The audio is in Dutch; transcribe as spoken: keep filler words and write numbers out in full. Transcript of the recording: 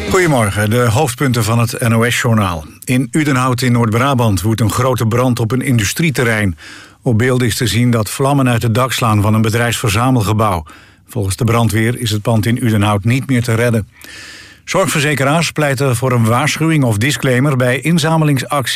Goedemorgen, de hoofdpunten van het N O S-journaal. In Udenhout in Noord-Brabant woedt een grote brand op een industrieterrein. Op beelden is te zien dat vlammen uit het dak slaan van een bedrijfsverzamelgebouw. Volgens de brandweer is het pand in Udenhout niet meer te redden. Zorgverzekeraars pleiten voor een waarschuwing of disclaimer bij inzamelingsacties